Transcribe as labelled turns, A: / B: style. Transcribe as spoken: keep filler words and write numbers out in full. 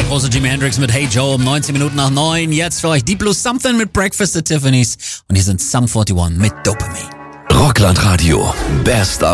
A: große Jimi Hendrix mit Hey Joe um neunzehn Minuten nach neun. Jetzt für euch Deep Blue Something mit Breakfast at Tiffany's. Und hier sind Sum einundvierzig mit Dopamine.
B: Rockland Radio. Best of